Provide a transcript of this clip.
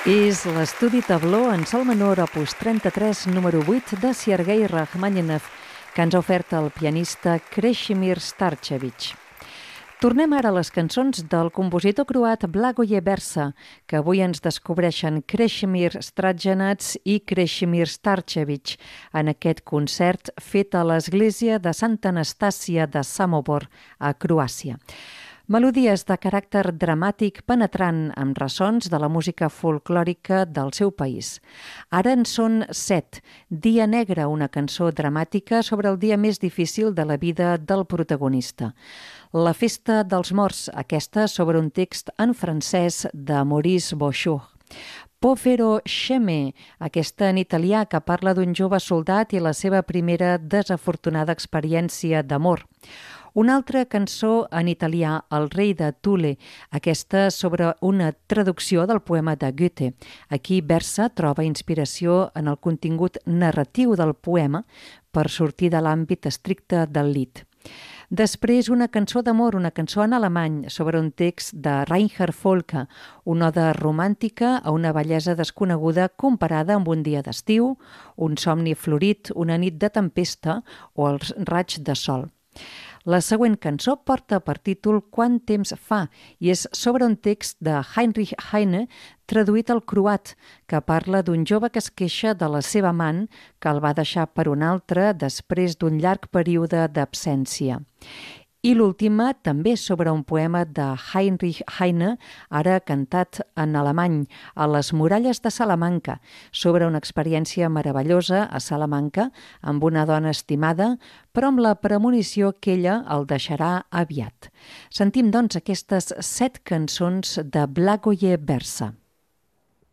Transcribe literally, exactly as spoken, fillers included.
És l'estudi Tabló en sol menor opus trenta-tres, número vuit de Sergei Rachmaninoff, que ens ha ofert el pianista Krešimir Starčević. Tornem ara a les cançons del compositor croat Blagoje Bersa, que avui ens descobreixen Krešimir Stradžanac i Krešimir Starčević en aquest concert fet a l'església de Santa Anastàsia de Samobor, a Croàcia. Melodies de caràcter dramàtic penetrant amb ressons de la música folclòrica del seu país. Ara en són set. Dia negre, una cançó dramàtica sobre el dia més difícil de la vida del protagonista. La festa dels morts, aquesta sobre un text en francès de Maurice Bauchour. Povero Sceme, aquesta en italià que parla d'un jove soldat i la seva primera desafortunada experiència d'amor. Una altra cançó en italià, El rei de Thule, aquesta sobre una traducció del poema de Goethe. Aquí Bersa troba inspiració en el contingut narratiu del poema per sortir de l'àmbit estricte del lied. Després una cançó d'amor, una cançó en alemany sobre un text de Reinhard Volker, una oda romàntica a una bellesa desconeguda comparada amb un dia d'estiu, un somni florit, una nit de tempesta o els raigs de sol. La següent cançó porta per títol Quant temps fa i és sobre un text de Heinrich Heine traduït al croat, que parla d'un jove que es queixa de la seva amant que el va deixar per un altre després d'un llarg període d'absència. I l'última també sobre un poema de Heinrich Heine, ara cantat en alemany, a les muralles de Salamanca, sobre una experiència meravellosa a Salamanca amb una dona estimada, però amb la premonició que ella el deixarà aviat. Sentim, doncs, aquestes set cançons de Blagoje Bersa.